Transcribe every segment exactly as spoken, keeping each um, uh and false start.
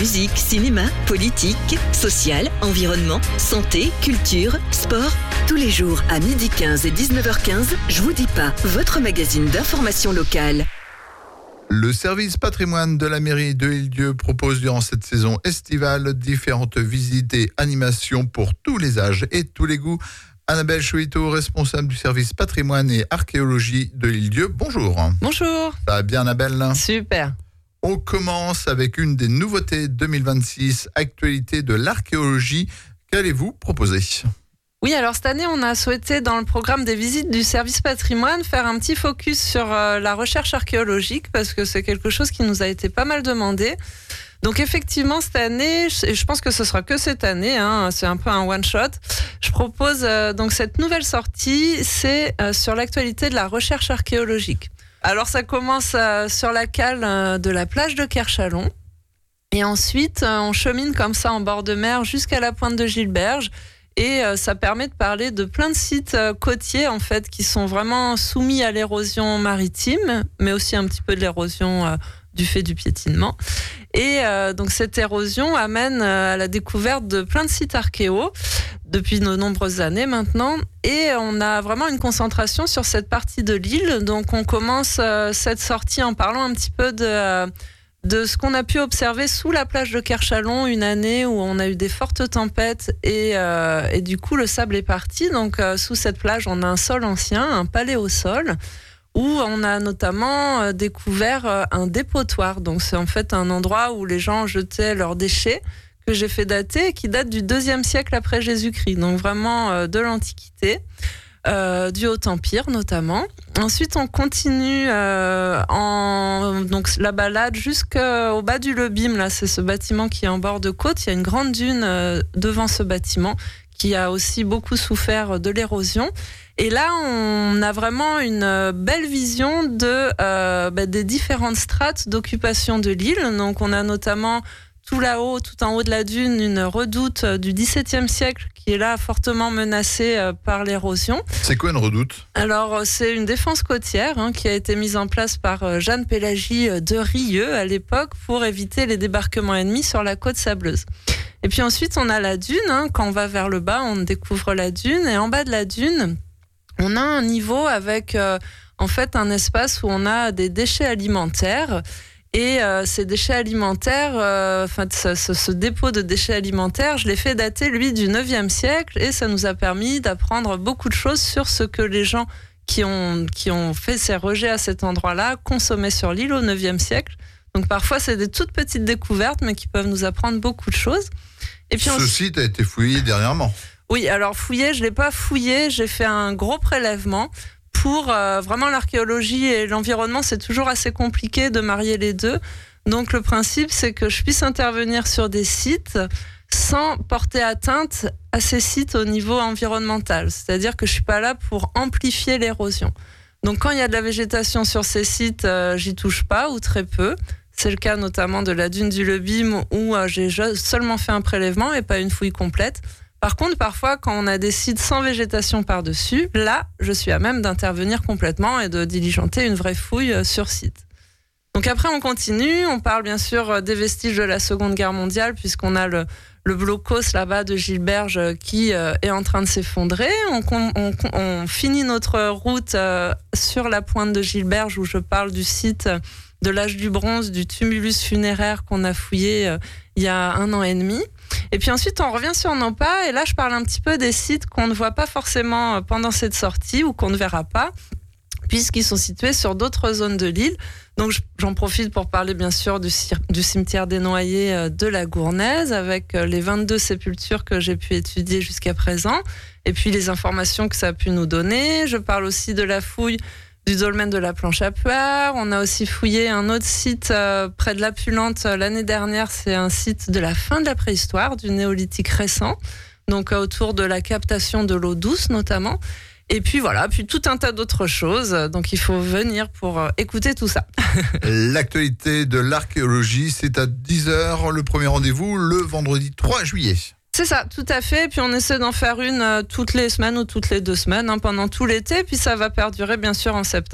Musique, cinéma, politique, social, environnement, santé, culture, sport. Tous les jours à midi quinze et dix-neuf heures quinze, Je vous dis pas, votre magazine d'information locale. Le service patrimoine de la mairie de L'Île-d'Yeu propose durant cette saison estivale différentes visites et animations pour tous les âges et tous les goûts. Annabelle Chouito, responsable du service patrimoine et archéologie de L'Île-d'Yeu. Bonjour. Bonjour. Ça va bien, Annabelle ? Super. On commence avec une des nouveautés deux mille vingt-six, actualité de l'archéologie. Qu'allez-vous proposer ? Oui, alors cette année, on a souhaité, dans le programme des visites du service patrimoine, faire un petit focus sur euh, la recherche archéologique, parce que c'est quelque chose qui nous a été pas mal demandé. Donc effectivement, cette année, et je pense que ce sera que cette année, hein, c'est un peu un one-shot, je propose euh, donc cette nouvelle sortie, c'est euh, sur l'actualité de la recherche archéologique. Alors ça commence euh, sur la cale euh, de la plage de Kerchalon, et ensuite euh, on chemine comme ça en bord de mer jusqu'à la pointe de Gilberge. Et euh, ça permet de parler de plein de sites euh, côtiers en fait qui sont vraiment soumis à l'érosion maritime, mais aussi un petit peu de l'érosion euh, du fait du piétinement. Et euh, donc cette érosion amène euh, à la découverte de plein de sites archéo depuis de nombreuses années maintenant. Et on a vraiment une concentration sur cette partie de l'île. Donc on commence euh, cette sortie en parlant un petit peu de... Euh, de ce qu'on a pu observer sous la plage de Kerchalon une année où on a eu des fortes tempêtes et, euh, et du coup le sable est parti. Donc euh, sous cette plage, on a un sol ancien, un paléosol, où on a notamment euh, découvert euh, un dépotoir. Donc c'est en fait un endroit où les gens jetaient leurs déchets que j'ai fait dater et qui date du deuxième siècle après Jésus-Christ. Donc vraiment euh, de l'Antiquité. Euh, du Haut-Empire notamment. Ensuite, on continue euh, en donc la balade jusqu'au bas du Lebim. Là, c'est ce bâtiment qui est en bord de côte. Il y a une grande dune euh, devant ce bâtiment qui a aussi beaucoup souffert de l'érosion. Et là, on a vraiment une belle vision de euh, bah, des différentes strates d'occupation de l'île. Donc, on a notamment tout là-haut, tout en haut de la dune, une redoute du dix-septième siècle qui est là fortement menacée par l'érosion. C'est quoi une redoute ? Alors, c'est une défense côtière hein, qui a été mise en place par Jeanne Pélagie de Rieux à l'époque pour éviter les débarquements ennemis sur la côte sableuse. Et puis ensuite, on a la dune. Hein. Quand on va vers le bas, on découvre la dune. Et en bas de la dune, on a un niveau avec euh, en fait un espace où on a des déchets alimentaires. Et euh, ces déchets alimentaires, euh, enfin, ce, ce, ce dépôt de déchets alimentaires, je l'ai fait dater, lui, du neuvième siècle, et ça nous a permis d'apprendre beaucoup de choses sur ce que les gens qui ont, qui ont fait ces rejets à cet endroit-là consommaient sur l'île au neuvième siècle. Donc parfois, c'est des toutes petites découvertes, mais qui peuvent nous apprendre beaucoup de choses. Et puis, ce on... site a été fouillé dernièrement. Oui, alors fouillé, je ne l'ai pas fouillé, j'ai fait un gros prélèvement. Pour euh, vraiment l'archéologie et l'environnement, c'est toujours assez compliqué de marier les deux. Donc le principe, c'est que je puisse intervenir sur des sites sans porter atteinte à ces sites au niveau environnemental. C'est-à-dire que je suis pas là pour amplifier l'érosion. Donc quand il y a de la végétation sur ces sites, euh, j'y touche pas ou très peu. C'est le cas notamment de la dune du Lebim où euh, j'ai seulement fait un prélèvement et pas une fouille complète. Par contre, parfois, quand on a des sites sans végétation par-dessus, là, je suis à même d'intervenir complètement et de diligenter une vraie fouille sur site. Donc après, on continue. On parle bien sûr des vestiges de la Seconde Guerre mondiale, puisqu'on a le, le blocos là-bas de Gilberge qui euh, est en train de s'effondrer. On, on, on finit notre route euh, sur la pointe de Gilberge, où je parle du site de l'âge du bronze, du tumulus funéraire qu'on a fouillé euh, il y a un an et demi. Et puis ensuite, on revient sur nos pas. Et là, je parle un petit peu des sites qu'on ne voit pas forcément pendant cette sortie ou qu'on ne verra pas, puisqu'ils sont situés sur d'autres zones de l'île. Donc, j'en profite pour parler bien sûr du, du cimetière des Noyers de la Gournaise, avec les vingt-deux sépultures que j'ai pu étudier jusqu'à présent, et puis les informations que ça a pu nous donner. Je parle aussi de la fouille du dolmen de la Planche à Puard. On a aussi fouillé un autre site euh, près de la Pulante euh, l'année dernière. C'est un site de la fin de la préhistoire, du néolithique récent, donc euh, autour de la captation de l'eau douce notamment. Et puis voilà, puis tout un tas d'autres choses. Donc il faut venir pour euh, écouter tout ça. L'actualité de l'archéologie, c'est à dix heures. Le premier rendez-vous, le vendredi trois juillet. C'est ça, tout à fait. Et puis on essaie d'en faire une euh, toutes les semaines ou toutes les deux semaines, hein, pendant tout l'été. Puis ça va perdurer bien sûr en septembre.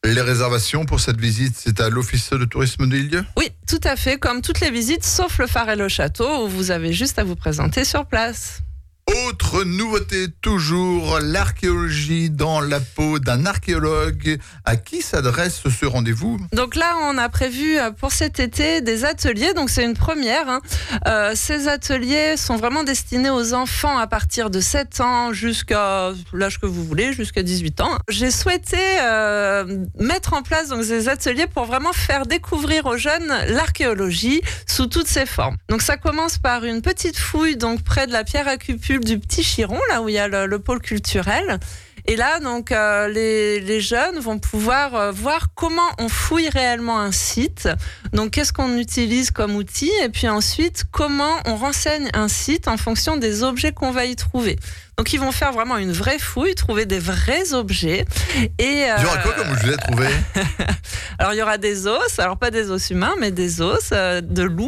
Les réservations pour cette visite, c'est à l'Office de tourisme de l'Île-Dieu ? Oui, tout à fait, comme toutes les visites, sauf le phare et le château, où vous avez juste à vous présenter sur place. Autre nouveauté, toujours l'archéologie dans la peau d'un archéologue. À qui s'adresse ce rendez-vous ? Donc là, on a prévu pour cet été des ateliers, donc c'est une première. Hein. Euh, ces ateliers sont vraiment destinés aux enfants à partir de sept ans jusqu'à l'âge que vous voulez, jusqu'à dix-huit ans. J'ai souhaité euh, mettre en place donc, ces ateliers pour vraiment faire découvrir aux jeunes l'archéologie sous toutes ses formes. Donc ça commence par une petite fouille donc près de la pierre à cupule du Petit Chiron, là où il y a le, le pôle culturel. Et là, donc, euh, les, les jeunes vont pouvoir euh, voir comment on fouille réellement un site. Donc, qu'est-ce qu'on utilise comme outil, et puis ensuite, comment on renseigne un site en fonction des objets qu'on va y trouver. Donc, ils vont faire vraiment une vraie fouille, trouver des vrais objets. Et, euh, il y aura quoi comme je l'ai trouvé ? Alors, il y aura des os, alors pas des os humains, mais des os euh, de loup.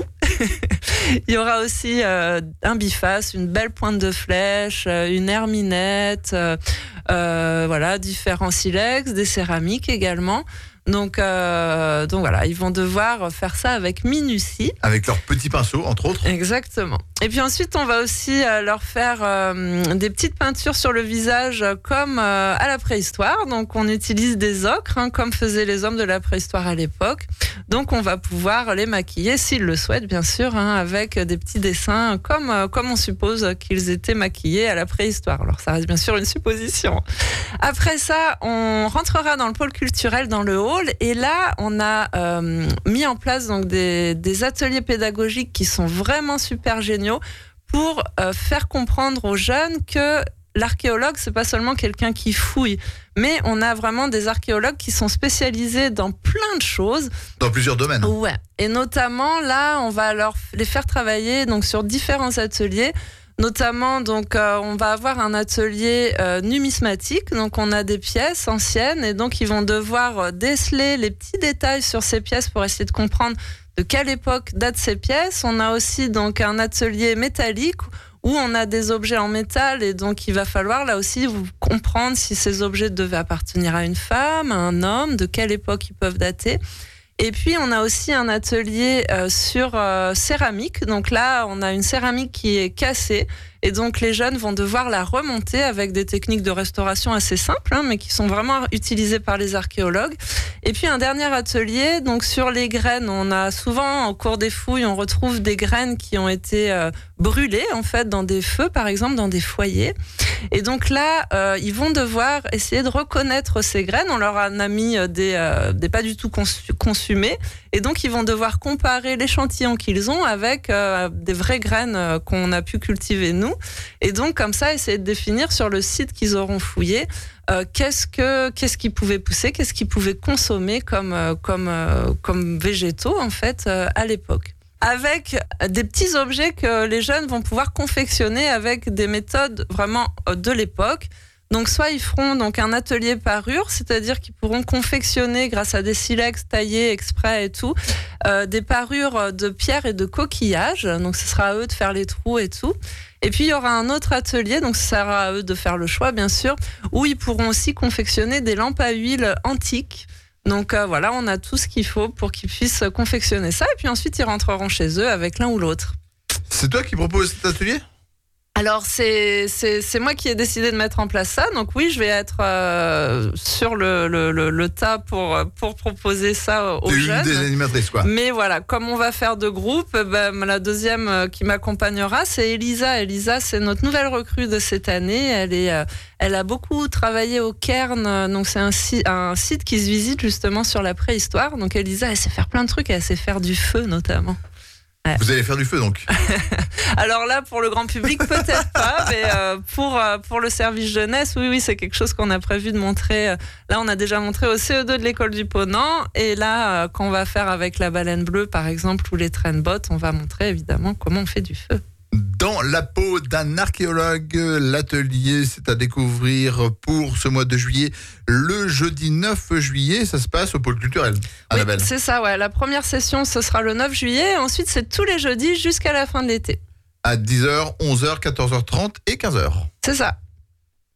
Il y aura aussi euh, un biface, une belle pointe de flèche, euh, une herminette, euh, euh, voilà, différents silex, des céramiques également. Donc, euh, donc voilà, ils vont devoir faire ça avec minutie. Avec leurs petits pinceaux, entre autres. Exactement. Et puis ensuite, on va aussi euh, leur faire euh, des petites peintures sur le visage comme euh, à la préhistoire. Donc, on utilise des ocres, hein, comme faisaient les hommes de la préhistoire à l'époque. Donc, on va pouvoir les maquiller, s'ils le souhaitent, bien sûr, hein, avec des petits dessins, comme, euh, comme on suppose qu'ils étaient maquillés à la préhistoire. Alors, ça reste bien sûr une supposition. Après ça, on rentrera dans le pôle culturel, dans le hall. Et là, on a euh, mis en place donc, des, des ateliers pédagogiques qui sont vraiment super géniaux pour euh, faire comprendre aux jeunes que l'archéologue, c'est pas seulement quelqu'un qui fouille, mais on a vraiment des archéologues qui sont spécialisés dans plein de choses. Dans plusieurs domaines. Ouais. Et notamment, là, on va leur, les faire travailler donc, sur différents ateliers. Notamment, donc, euh, on va avoir un atelier euh, numismatique. Donc, on a des pièces anciennes et donc, ils vont devoir déceler les petits détails sur ces pièces pour essayer de comprendre de quelle époque datent ces pièces. On a aussi donc un atelier métallique où on a des objets en métal et donc, il va falloir là aussi vous comprendre si ces objets devaient appartenir à une femme, à un homme, de quelle époque ils peuvent dater. Et puis, on a aussi un atelier euh, sur euh, céramique. Donc là, on a une céramique qui est cassée. Et donc, les jeunes vont devoir la remonter avec des techniques de restauration assez simples, hein, mais qui sont vraiment utilisées par les archéologues. Et puis, un dernier atelier, donc sur les graines. On a souvent, au cours des fouilles, on retrouve des graines qui ont été euh, brûlées, en fait, dans des feux, par exemple, dans des foyers. Et donc là, euh, ils vont devoir essayer de reconnaître ces graines. On leur en a mis des, euh, des pas du tout conçu, consumées. Et donc, ils vont devoir comparer l'échantillon qu'ils ont avec euh, des vraies graines euh, qu'on a pu cultiver nous. Et donc, comme ça, essayer de définir sur le site qu'ils auront fouillé euh, qu'est-ce que qu'est-ce qui pouvait pousser, qu'est-ce qu'ils pouvaient consommer comme euh, comme euh, comme végétaux en fait euh, à l'époque. Avec des petits objets que les jeunes vont pouvoir confectionner avec des méthodes vraiment de l'époque. Donc, soit ils feront donc un atelier parure, c'est-à-dire qu'ils pourront confectionner, grâce à des silex taillés exprès et tout, euh, des parures de pierre et de coquillages. Donc, ce sera à eux de faire les trous et tout. Et puis, il y aura un autre atelier, donc ce sera à eux de faire le choix, bien sûr, où ils pourront aussi confectionner des lampes à huile antiques. Donc euh, voilà, on a tout ce qu'il faut pour qu'ils puissent confectionner ça. Et puis ensuite, ils rentreront chez eux avec l'un ou l'autre. C'est toi qui proposes cet atelier ? Alors, c'est, c'est, c'est moi qui ai décidé de mettre en place ça. Donc oui, je vais être euh, sur le, le, le, le tas pour, pour proposer ça aux T'es jeunes. une des animatrices, quoi. Mais voilà, comme on va faire deux groupes, ben, la deuxième qui m'accompagnera, c'est Elisa. Elisa, c'est notre nouvelle recrue de cette année. Elle, est, elle a beaucoup travaillé au Cairn. Donc c'est un, un site qui se visite justement sur la préhistoire. Donc Elisa, elle sait faire plein de trucs. Elle sait faire du feu notamment. Vous allez faire du feu donc ? Alors là, pour le grand public, peut-être pas, mais euh, pour, euh, pour le service jeunesse, oui, oui, c'est quelque chose qu'on a prévu de montrer. Là, on a déjà montré au C E deux de l'école du Ponant, et là, euh, quand on va faire avec la baleine bleue, par exemple, ou les traîne-bottes, on va montrer évidemment comment on fait du feu. Dans la peau d'un archéologue, l'atelier, c'est à découvrir pour ce mois de juillet. Le jeudi neuf juillet, ça se passe au pôle culturel. Annabelle. Oui, c'est ça, ouais. La première session, ce sera le neuf juillet. Ensuite, c'est tous les jeudis jusqu'à la fin de l'été. À dix heures, onze heures, quatorze heures trente et quinze heures. C'est ça.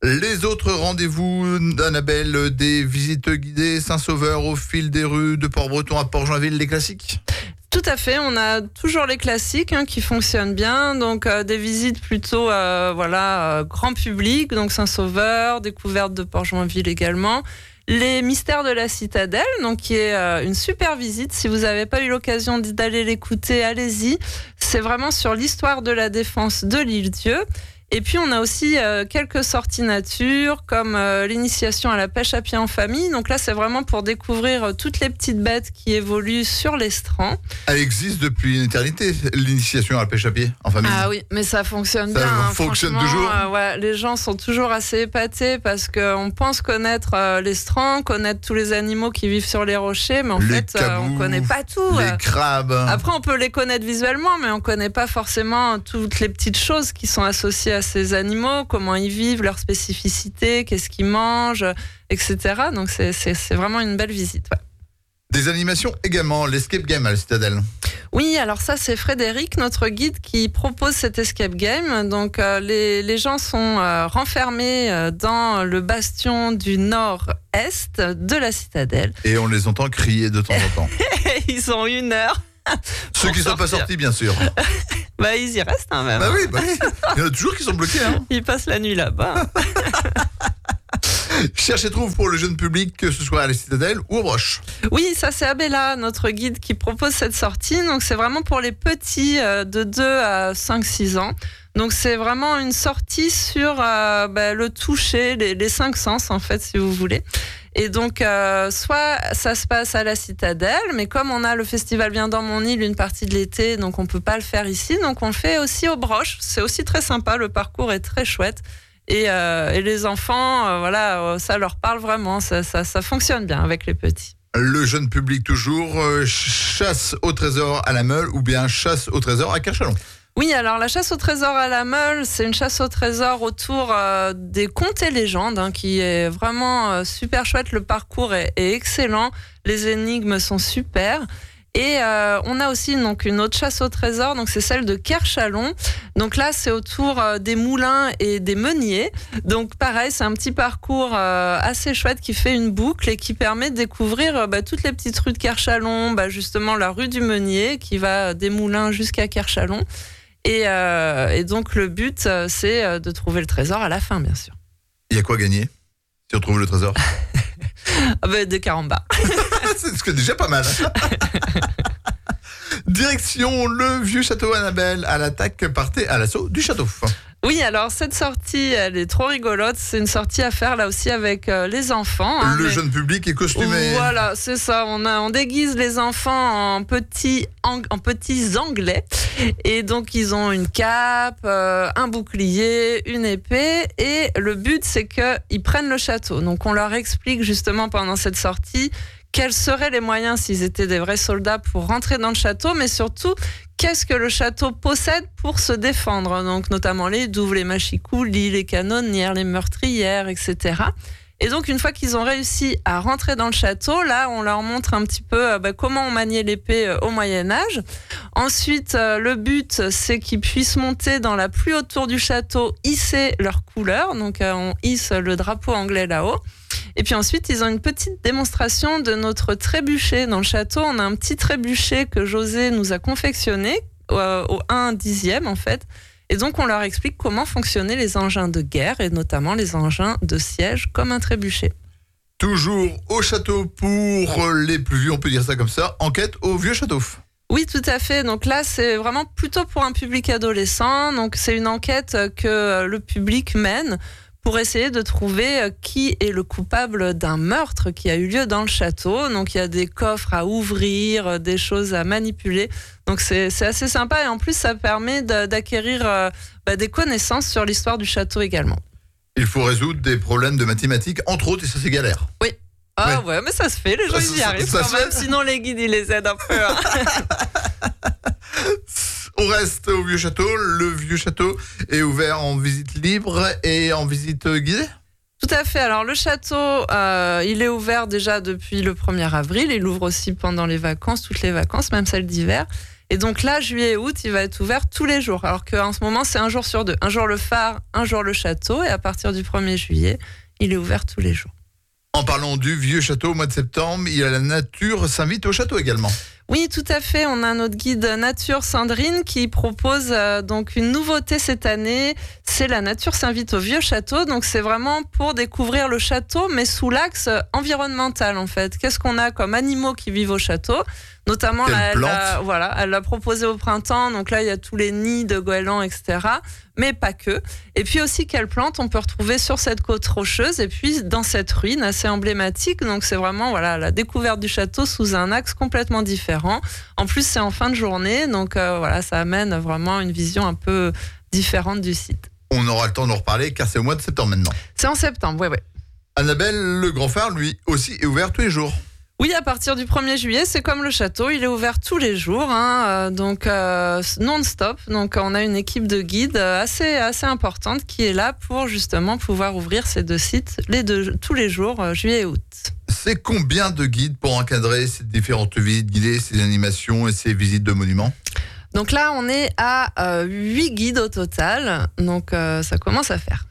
Les autres rendez-vous d'Annabelle, des visites guidées Saint-Sauveur au fil des rues de Port-Breton à Port-Joinville, les classiques? Tout à fait, on a toujours les classiques hein, qui fonctionnent bien, donc euh, des visites plutôt euh, voilà euh, grand public, donc Saint-Sauveur, découverte de Port-Joinville également. Les mystères de la citadelle, donc qui est euh, une super visite. Si vous n'avez pas eu l'occasion d'aller l'écouter, allez-y. C'est vraiment sur l'histoire de la défense de l'île-Dieu. Et puis on a aussi euh, quelques sorties nature, comme euh, l'initiation à la pêche à pied en famille. Donc là, c'est vraiment pour découvrir euh, toutes les petites bêtes qui évoluent sur l'estran. Elle existe depuis une éternité, l'initiation à la pêche à pied en famille. Ah oui, mais ça fonctionne ça bien. Hein, fonctionne franchement, toujours. Euh, ouais, les gens sont toujours assez épatés parce qu'on pense connaître euh, l'estran, connaître tous les animaux qui vivent sur les rochers, mais en les fait, cabous, euh, on connaît pas tout. Les crabes. Après, on peut les connaître visuellement, mais on connaît pas forcément toutes les petites choses qui sont associées à ces animaux, comment ils vivent, leurs spécificités, qu'est-ce qu'ils mangent, et cetera. Donc c'est, c'est, c'est vraiment une belle visite. Ouais. Des animations également, l'escape game à la citadelle. Oui, alors ça c'est Frédéric, notre guide, qui propose cet escape game. Donc euh, les, les gens sont euh, renfermés euh, dans le bastion du nord-est de la citadelle. Et on les entend crier de temps en temps. Ils ont une heure. Ceux qui ne sont pas sortis, bien sûr. Bah ils y restent hein, même. Bah oui, bah oui. Il y en a toujours qui sont bloqués. Hein. Ils passent la nuit là-bas. Cherche et trouve pour le jeune public, que ce soit à la citadelle ou au Broche. Oui, ça c'est Abella, notre guide, qui propose cette sortie. Donc c'est vraiment pour les petits euh, de deux à cinq six ans. Donc c'est vraiment une sortie sur euh, bah, le toucher, les, les cinq sens en fait, si vous voulez. Et donc, euh, soit ça se passe à la citadelle, mais comme on a le festival Bien dans mon île une partie de l'été, donc on peut pas le faire ici, donc on le fait aussi au Broche. C'est aussi très sympa, le parcours est très chouette. Et, euh, et les enfants, euh, voilà, ça leur parle vraiment, ça, ça, ça fonctionne bien avec les petits. Le jeune public toujours, euh, chasse au trésor à la Meule ou bien chasse au trésor à Kerchalon. Oui, alors la chasse au trésor à la Meule, c'est une chasse au trésor autour euh, des contes et légendes, hein, qui est vraiment euh, super chouette. Le parcours est, est excellent, les énigmes sont super. Et euh, on a aussi donc une autre chasse au trésor, donc c'est celle de Kerchalon. Donc là, c'est autour euh, des moulins et des meuniers. Donc pareil, c'est un petit parcours euh, assez chouette qui fait une boucle et qui permet de découvrir euh, bah, toutes les petites rues de Kerchalon, bah, justement la rue du Meunier qui va des moulins jusqu'à Kerchalon. Et, euh, et donc le but, c'est de trouver le trésor à la fin, bien sûr. Il y a quoi gagner si on trouve le trésor? Ah bah, des carambas. C'est ce que déjà pas mal. Direction le vieux château Annabelle, à l'attaque, partez à l'assaut du château. Oui, alors cette sortie, elle est trop rigolote. C'est une sortie à faire là aussi avec euh, les enfants. Hein, le mais... jeune public est costumé. Voilà, c'est ça. On, a, on déguise les enfants en petits, ang- en petits anglais. Et donc, ils ont une cape, euh, un bouclier, une épée. Et le but, c'est qu'ils prennent le château. Donc, on leur explique justement pendant cette sortie quels seraient les moyens s'ils étaient des vrais soldats pour rentrer dans le château, mais surtout, qu'est-ce que le château possède pour se défendre? Donc, notamment les douves, les machicoulis, les canonnières, les meurtrières, et cetera. Et donc, une fois qu'ils ont réussi à rentrer dans le château, là, on leur montre un petit peu euh, bah, comment on maniait l'épée euh, au Moyen-Âge. Ensuite, euh, le but, c'est qu'ils puissent monter dans la plus haute tour du château, hisser leur couleur. Donc, euh, on hisse le drapeau anglais là-haut. Et puis ensuite, ils ont une petite démonstration de notre trébuchet. Dans le château, on a un petit trébuchet que José nous a confectionné euh, au un dixième en fait. Et donc, on leur explique comment fonctionnaient les engins de guerre et notamment les engins de siège comme un trébuchet. Toujours au château pour les plus vieux, on peut dire ça comme ça. Enquête au vieux château. Oui, tout à fait. Donc là, c'est vraiment plutôt pour un public adolescent. Donc, c'est une enquête que le public mène pour essayer de trouver qui est le coupable d'un meurtre qui a eu lieu dans le château. Donc il y a des coffres à ouvrir, des choses à manipuler. Donc c'est, c'est assez sympa et en plus ça permet de, d'acquérir euh, bah, des connaissances sur l'histoire du château également. Il faut résoudre des problèmes de mathématiques, entre autres, et ça c'est galère. Oui. Ah ouais, ouais mais ça se fait, les gens ça, ils y ça, arrivent ça quand même, fait... sinon les guides ils les aident un peu. Hein. On reste au vieux château. Le vieux château est ouvert en visite libre et en visite guidée? Tout à fait. Alors le château, euh, il est ouvert déjà depuis le premier avril. Il ouvre aussi pendant les vacances, toutes les vacances, même celles d'hiver. Et donc là, juillet et août, il va être ouvert tous les jours. Alors qu'en ce moment, c'est un jour sur deux. Un jour le phare, un jour le château. Et à partir du premier juillet, il est ouvert tous les jours. En parlant du vieux château au mois de septembre, il y a la nature s'invite au château également. Oui, tout à fait. On a notre guide Nature Sandrine qui propose euh, donc une nouveauté cette année. C'est la nature s'invite au vieux château. Donc c'est vraiment pour découvrir le château, mais sous l'axe environnemental en fait. Qu'est-ce qu'on a comme animaux qui vivent au château ? Notamment, là, elle, a, voilà, elle l'a proposé au printemps. Donc là, il y a tous les nids de goélands, et cetera. Mais pas que. Et puis aussi, quelles plantes on peut retrouver sur cette côte rocheuse et puis dans cette ruine assez emblématique. Donc c'est vraiment voilà, la découverte du château sous un axe complètement différent. En plus, c'est en fin de journée. Donc euh, voilà, ça amène vraiment une vision un peu différente du site. On aura le temps d'en reparler car c'est au mois de septembre maintenant. C'est en septembre, oui, oui. Annabelle, le Grand Phare, lui aussi, est ouvert tous les jours. Oui, à partir du premier juillet, c'est comme le château, il est ouvert tous les jours, hein, euh, donc euh, non-stop. Donc on a une équipe de guides assez, assez importante qui est là pour justement pouvoir ouvrir ces deux sites les deux, tous les jours, euh, juillet et août. C'est combien de guides pour encadrer ces différentes visites guidées, ces animations et ces visites de monuments ? Donc là, on est à euh, huit guides au total, donc euh, ça commence à faire.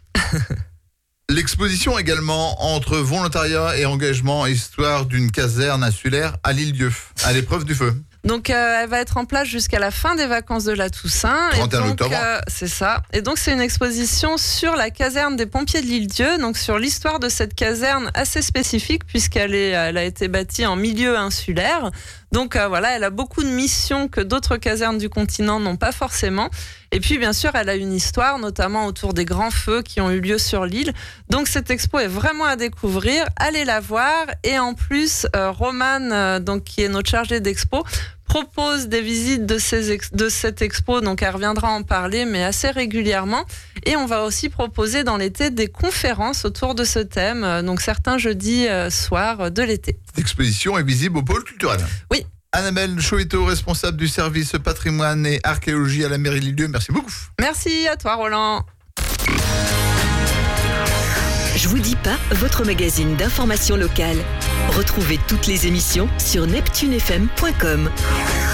L'exposition également entre volontariat et engagement, histoire d'une caserne insulaire à l'île-Dieu, à l'épreuve du feu. Donc euh, elle va être en place jusqu'à la fin des vacances de la Toussaint. trente et un donc, octobre. Euh, c'est ça. Et donc c'est une exposition sur la caserne des pompiers de l'île-Dieu, donc sur l'histoire de cette caserne assez spécifique puisqu'elle est, elle a été bâtie en milieu insulaire. Donc euh, voilà, elle a beaucoup de missions que d'autres casernes du continent n'ont pas forcément. Et puis bien sûr, elle a une histoire, notamment autour des grands feux qui ont eu lieu sur l'île. Donc cette expo est vraiment à découvrir. Allez la voir. Et en plus, euh, Romane, euh, donc qui est notre chargée d'expo, propose des visites de, ces ex- de cette expo. Donc elle reviendra en parler, mais assez régulièrement. Et on va aussi proposer dans l'été des conférences autour de ce thème. euh, Donc certains jeudis euh, soirs de l'été. Cette exposition est visible au pôle culturel. Oui. Annabelle Chouetteau, responsable du service patrimoine et archéologie à la mairie de l'île-Dieu. Merci beaucoup. Merci à toi, Roland. Je vous dis pas, votre magazine d'information locale. Retrouvez toutes les émissions sur neptune f m point com.